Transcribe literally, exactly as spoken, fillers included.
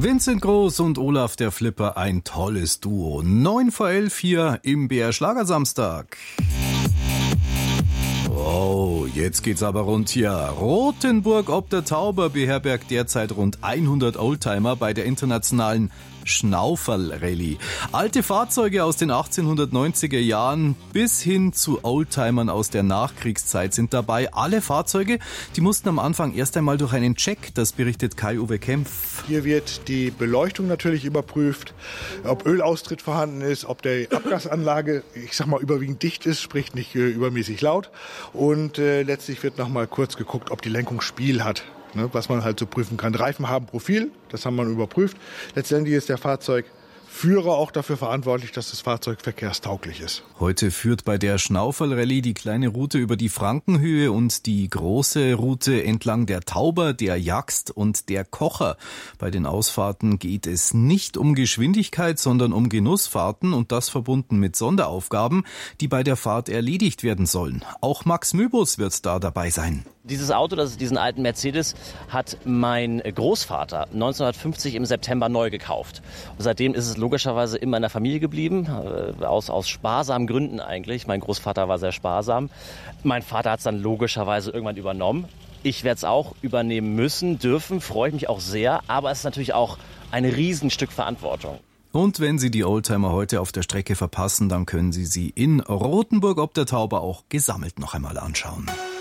Vincent Groß und Olaf der Flipper, ein tolles Duo. Neun vor elf hier im B R Schlagersamstag. Oh, jetzt geht's aber rund hier. Rothenburg ob der Tauber beherbergt derzeit rund hundert Oldtimer bei der internationalen Schnauferl-Rallye. Alte Fahrzeuge aus den achtzehnhundertneunziger Jahren bis hin zu Oldtimern aus der Nachkriegszeit sind dabei. Alle Fahrzeuge, die mussten am Anfang erst einmal durch einen Check, das berichtet Kai-Uwe Kempf. Hier wird die Beleuchtung natürlich überprüft, ob Ölaustritt vorhanden ist, ob die Abgasanlage, ich sag mal, überwiegend dicht ist, sprich nicht äh, übermäßig laut. Und äh, letztlich wird noch mal kurz geguckt, ob die Lenkung Spiel hat. Ne, was man halt so prüfen kann. Reifen haben Profil, das haben wir überprüft. Letztendlich ist der Fahrzeugführer auch dafür verantwortlich, dass das Fahrzeug verkehrstauglich ist. Heute führt bei der Schnauferl-Rallye die kleine Route über die Frankenhöhe und die große Route entlang der Tauber, der Jaxt und der Kocher. Bei den Ausfahrten geht es nicht um Geschwindigkeit, sondern um Genussfahrten und das verbunden mit Sonderaufgaben, die bei der Fahrt erledigt werden sollen. Auch Max Möbus wird da dabei sein. Dieses Auto, das ist diesen alten Mercedes, hat mein Großvater neunzehnhundertfünfzig im September neu gekauft. Und seitdem ist es logischerweise immer in der Familie geblieben, aus, aus sparsamen Gründen eigentlich. Mein Großvater war sehr sparsam. Mein Vater hat es dann logischerweise irgendwann übernommen. Ich werde es auch übernehmen müssen, dürfen, freue ich mich auch sehr. Aber es ist natürlich auch ein Riesenstück Verantwortung. Und wenn Sie die Oldtimer heute auf der Strecke verpassen, dann können Sie sie in Rothenburg ob der Tauber auch gesammelt noch einmal anschauen.